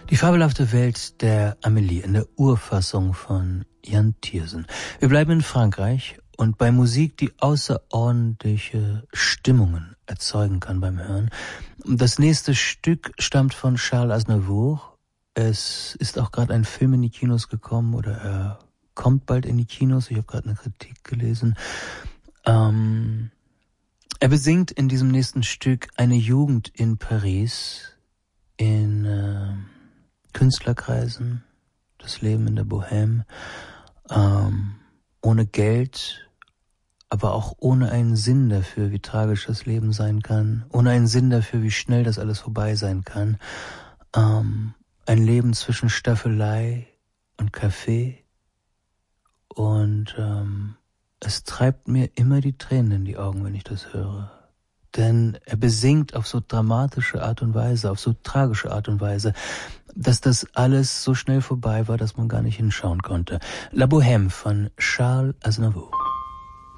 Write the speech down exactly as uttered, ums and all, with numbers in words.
Die fabelhafte Welt der Amélie in der Urfassung von Jan Tiersen. Wir bleiben in Frankreich und bei Musik, die außerordentliche Stimmungen erzeugen kann beim Hören. Das nächste Stück stammt von Charles Aznavour. Es ist auch gerade ein Film in die Kinos gekommen oder er kommt bald in die Kinos. Ich habe gerade eine Kritik gelesen. Ähm, er besingt in diesem nächsten Stück eine Jugend in Paris, in äh, Künstlerkreisen, das Leben in der Bohème, ähm, ohne Geld, aber auch ohne einen Sinn dafür, wie tragisch das Leben sein kann, ohne einen Sinn dafür, wie schnell das alles vorbei sein kann. Ähm, ein Leben zwischen Staffelei und Kaffee und ähm, es treibt mir immer die Tränen in die Augen, wenn ich das höre. Denn er besingt auf so dramatische Art und Weise, auf so tragische Art und Weise, dass das alles so schnell vorbei war, dass man gar nicht hinschauen konnte. La Bohème von Charles Aznavour.